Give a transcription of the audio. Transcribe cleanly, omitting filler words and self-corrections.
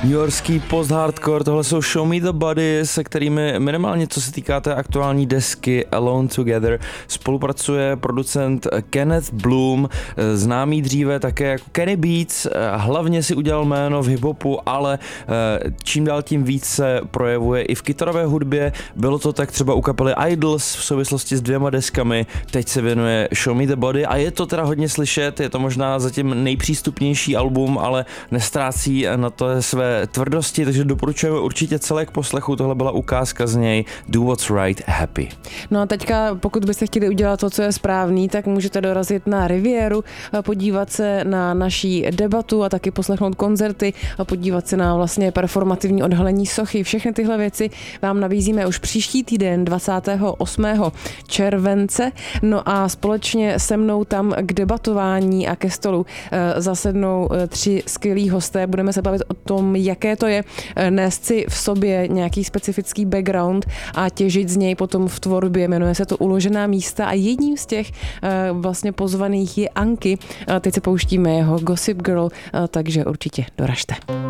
Newyorský post-hardcore, tohle jsou Show Me the Body, se kterými minimálně co se týká té aktuální desky Alone Together spolupracuje producent Kenneth Bloom, známý dříve také jako Kenny Beats, hlavně si udělal jméno v hiphopu, ale čím dál tím víc se projevuje i v kytarové hudbě. Bylo to tak třeba u kapely Idols v souvislosti s 2 deskami, teď se věnuje Show Me the Body a je to teda hodně slyšet, je to možná zatím nejpřístupnější album, ale nestrácí na to své tvrdosti, takže doporučujeme určitě celé k poslechu, tohle byla ukázka z něj Do What's Right, Happy. No a teďka, pokud byste chtěli udělat to, co je správný, tak můžete dorazit na Rivieru, podívat se na naší debatu a taky poslechnout koncerty a podívat se na vlastně performativní odhalení sochy. Všechny tyhle věci vám nabízíme už příští týden 28. července. No a společně se mnou tam k debatování a ke stolu zasednou 3 skvělí hosté. Budeme se bavit o tom, jaké to je nést si v sobě nějaký specifický background a těžit z něj potom v tvorbě. Jmenuje se to Uložená místa a jedním z těch vlastně pozvaných je Anky. Teď se pouštíme jeho Gossip Girl, takže určitě doražte.